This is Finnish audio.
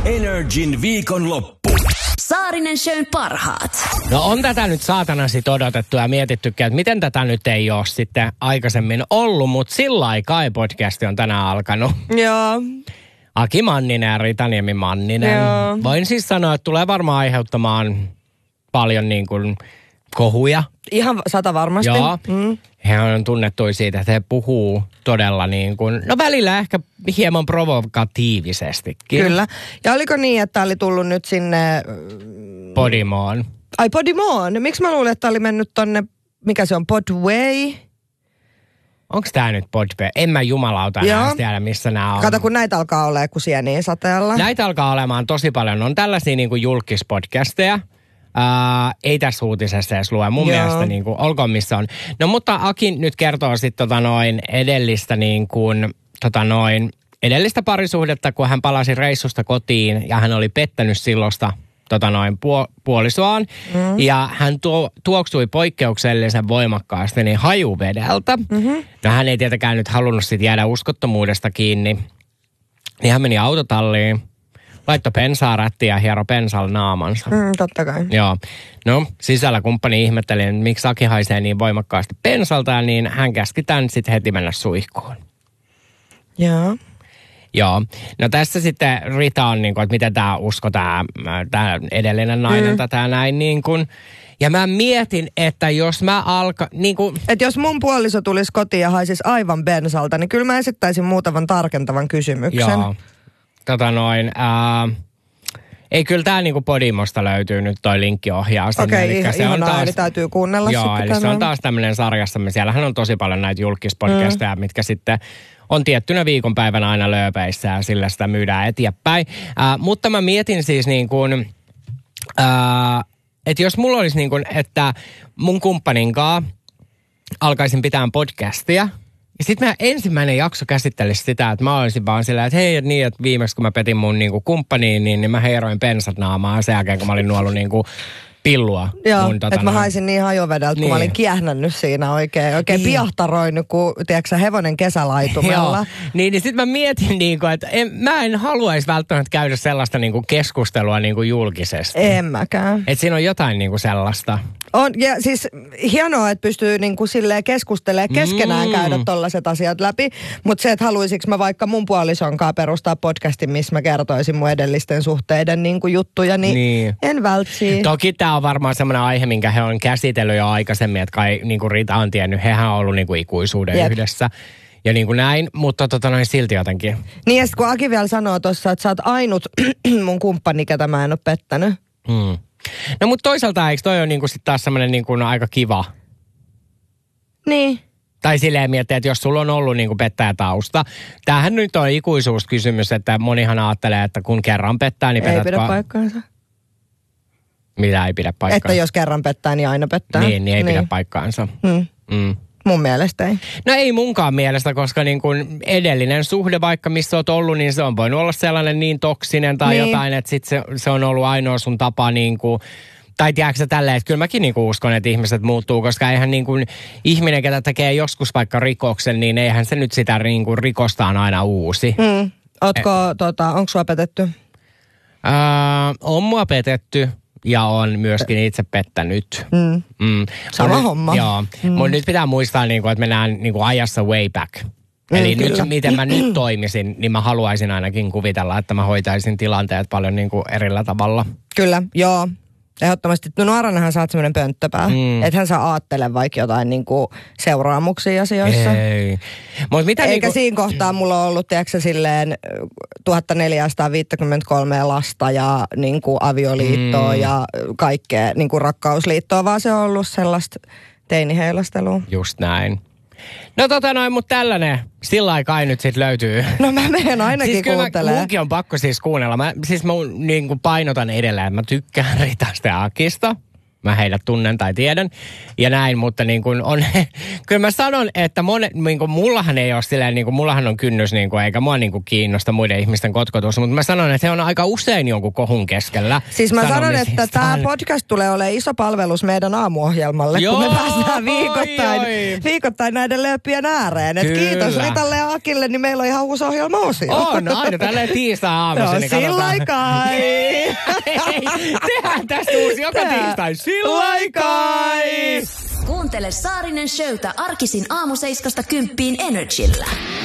Energin viikonloppu. Saarinen Shown parhaat. No on tätä nyt saatanasti odotettu ja mietittykään, että miten tätä nyt ei ole sitten aikaisemmin ollut, mutta sillä aikaa podcasti on tänään alkanut. Joo. Aki Manninen ja Ritaniemi Manninen. Joo. Voin siis sanoa, että tulee varmaan aiheuttamaan paljon niin kuin kohuja. Ihan 100 varmasti. Joo. He on tunnettuja siitä, että he puhuu todella niin kuin, no välillä ehkä hieman provokatiivisestikin. Kyllä. Ja oliko niin, että oli tullut nyt sinne... Podimoon. Ai Podimoon? Miksi mä luulin, että oli mennyt tonne, mikä se on, Podway? Onko tää nyt Podway? En mä jumalauta enää tiedä, missä nämä on. Kato, kun näitä alkaa olemaan kuin sieniä sateella. Näitä alkaa olemaan tosi paljon. On tällaisia niin kuin julkispodcasteja. Ei tässä uutisessa edes lue. Mun mielestä niin kuin, olkoon missä on. No mutta Aki nyt kertoo sitten edellistä niin kuin, edellistä parisuhdetta, kun hän palasi reissusta kotiin ja hän oli pettänyt silloista puolisoaan. Ja hän tuoksui poikkeuksellisen voimakkaasti niin hajuvedeltä. No hän ei tietenkään nyt halunnut sit jäädä uskottomuudesta kiinni. Niin hän meni autotalliin, laittoi bensaa rättiin ja hiero bensalla naamansa. Totta kai. Joo. No sisällä kumppani ihmetteli, että miksi Aki haisee niin voimakkaasti bensalta, niin hän käski tämän sitten heti mennä suihkuun. Joo. Joo. No tässä sitten Rita on niin kuin, että miten tämä usko tämä edellinen nainen tätä näin niin kuin. Ja mä mietin, että jos mä niin kuin... Että jos mun puoliso tulisi kotiin ja haisisi aivan bensalta, niin kyllä mä esittäisin muutaman tarkentavan kysymyksen. Joo. Ei kyllä tää niinku Podimosta löytyy nyt toi linkki-ohjaa sinne. Okei, ihanaa, eli täytyy kuunnella joo, sitten. Joo, eli se on taas tämmöinen sarjassamme. Siellähän on tosi paljon näitä julkispodcasteja, mitkä sitten on tiettynä viikonpäivänä aina lööpeissä ja sillä sitä myydään eteenpäin. Mutta mä mietin siis niin kuin, että jos mulla olisi niin kuin, että mun kumppaninkaan alkaisin pitää podcastia, ja sitten mä ensimmäinen jakso käsittelisi sitä, että mä olisin vaan sillä, että hei, niin, että viimeksi kun mä petin mun niinku kumppaniin, niin mä heiroin pensat naamaan sen jälkeen, kun mä olin nuollut niinku pillua. Joo, että mä haisin niin hajovedeltä, kun mä olin kiehnännyt siinä oikein piahtaroinut, kun tiedätkö hevonen kesälaitumella. Joo, niin sit mä mietin, niinku, että mä en haluaisi välttämättä käydä sellaista niinku keskustelua niinku julkisesti. En mäkään. Että siinä on jotain niinku sellaista. On, ja siis hienoa, että pystyy niinku silleen keskustelemaan keskenään käydä tollaiset asiat läpi, mutta se, että haluaisinko mä vaikka mun puolisonkaan perustaa podcastin, missä mä kertoisin mun edellisten suhteiden niinku juttuja, niin en vältsi. Toki tää on varmaan semmoinen aihe, minkä he on käsitellyt jo aikaisemmin, että kai niinku Rita on tiennyt, hehän on ollut niinku ikuisuuden yhdessä. Ja niin kuin näin, mutta silti jotenkin. Niin ja kun Aki vielä sanoo tuossa, että sä oot ainut mun kumppani, ketä mä en ole pettänyt. No mutta toisaalta eikö toi ole niinku sit taas semmoinen niinku aika kiva? Niin. Tai silleen miettiä, että jos sulla on ollut niinku pettäjätausta. Tämähän nyt on ikuisuuskysymys, että monihan ajattelee, että kun kerran pettää, niin petätkö... Ei pidä paikkaansa. Mitä ei pidä paikkaansa? Että jos kerran pettää, niin aina pettää. Niin ei pidä paikkaansa. Mun mielestä ei. No ei munkaan mielestä, koska niin kuin edellinen suhde, vaikka missä oot ollut, niin se on voinut olla sellainen niin toksinen tai jotain, että sit se on ollut ainoa sun tapa niin kuin, tai tiedätkö sä tälleen, että kyllä mäkin niin kuin uskon, että ihmiset muuttuu, koska eihän niin kuin ihminen, ketä tekee joskus vaikka rikoksen, niin eihän se nyt sitä niin kuin rikostaan aina uusi. Onko sua petetty? On mua petetty. Ja on myöskin itse pettänyt. Sama homma. Joo. Mutta nyt pitää muistaa, että mennään ajassa way back. Eli nyt miten mä nyt toimisin, niin mä haluaisin ainakin kuvitella, että mä hoitaisin tilanteet paljon erillä tavalla. Kyllä, joo. Ehdottomasti. No nuoranahan sä oot semmoinen pönttöpää. Ethän sä aattele vaikka jotain seuraamuksia asioissa. Ei. Eikä siinä kohtaa mulla on ollut, tiedätkö silleen 1453 lasta ja avioliittoa ja kaikkea rakkausliittoa, vaan se on ollut sellaista teiniheilastelua. Just näin. No mutta tällainen sillä aikaa nyt sit löytyy. No mä menen ainakin kuuntelemaan. Munkin on pakko siis kuunnella. Mä painotan edelleen, että mä tykkään Ritasta ja Akista. mä heidät tunnen tai tiedän ja näin, mutta niin kuin on, kyllä mä sanon, että niin kuin mullahan ei ole silleen, niin kuin mullahan on kynnys, niin kuin, eikä mua niin kuin kiinnosta muiden ihmisten kotkotus, mutta mä sanon, että se on aika usein jonkun kohun keskellä. Siis mä sanon, että tämä podcast tulee olemaan iso palvelus meidän aamuohjelmalle, kun me päästään viikoittain näiden lööppien ääreen. Et kiitos Ritalle ja Akille, niin meillä on ihan uusi ohjelma-osio. On, aina tälleen tiistai-aamuisin. Niin sillä kai. Tehdään tästä uusi joka tiistai. Sillä kai. Kuuntele Saarinen Showta arkisin aamu 7–10 Energillä.